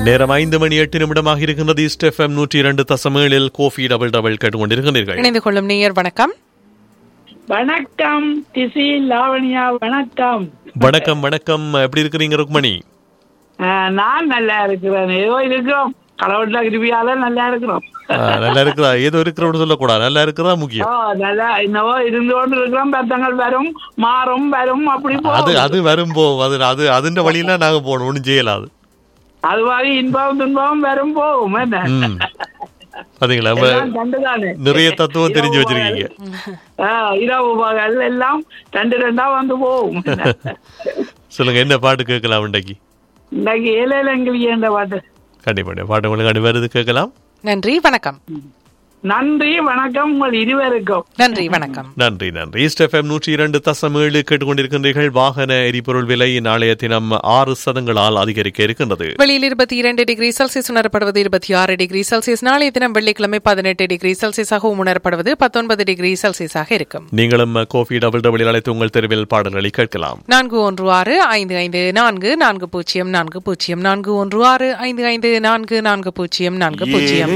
நேரம் 5:08 இருக்கின்றது. East FM 102.7 Kofi double double கேட்டுக்கொண்டிருக்கிறீர்கள். இணைந்து கொள்ளும் நேயர் வணக்கம். வணக்கம் திசி லாவணியா. வணக்கம். வணக்கம் வணக்கம். எப்படி இருக்கிறீங்க ருக்மணி? நான் நல்லா இருக்கிறேன். ஏதோ இருக்கிறோம், கடவுள்ல கிருபியால நல்லா இருக்கிறோம். நல்லா இருக்கிறா? ஏதோ இருக்கிறோம்னு சொல்லக்கூடாது, நல்லா இருக்கிறதா முக்கியம். நல்லா இன்னவோ இருந்து கொண்டு இருக்கிறோம். பத்தங்கள் வரும் மாறும் வரும், அப்படி அது வரும் போகும். அது அதுன்ற வழியெல்லாம் நாங்க போகணும், ஒன்றும் செய்யலாது. அது மாதிரி இன்பம் துன்பம் வரும் போகும். என்ன பாத்தீங்களா, நிறைய தத்துவம் தெரிஞ்சு வச்சிருக்கீங்க. இரவு பகல் எல்லாம் ரெண்டு ரெண்டா வந்து போகும். சொல்லுங்க, என்ன பாட்டு கேட்கலாம் இன்றைக்கு? இன்னைக்கு ஏழேலங்கிலி என்ற பாட்டு. கண்டிப்பா பாட்டு உங்களுக்கு அனுப்பி கேட்கலாம். நன்றி வணக்கம். நன்றி வணக்கம் உங்கள் இருவருக்கும். நன்றி வணக்கம். நன்றி நன்றி. ஈஸ்ட் FM 102.7 கேட்டுக்கொண்டிருக்கின்றீர்கள். வாகன எரிபொருள் விலை நாளைய தினம் 6% அதிகரிக்க இருக்கின்றது. வெளியில் 22 டிகிரி செல்சியஸ் உணரப்படுவது, 26 டிகிரி செல்சியஸ். நாளைய தினம் வெள்ளிக்கிழமை 18 டிகிரி செல்சியஸாகவும் உணரப்படுவது, 19 டிகிரி செல்சியஸாக இருக்கும். நீங்களும் கோஃபி டபுள் டபுள் அழைத்து உங்கள் தெருவில் பாடல்களை கேட்கலாம். 4165544040 4165544040.